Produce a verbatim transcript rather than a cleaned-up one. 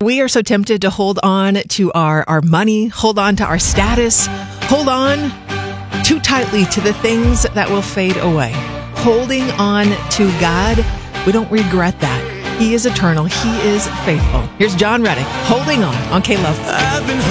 We are so tempted to hold on to our, our money, hold on to our status, hold on too tightly to the things that will fade away. Holding on to God, we don't regret that. He is eternal. He is faithful. Here's John Reddick, Holding On, on K-Love. I've been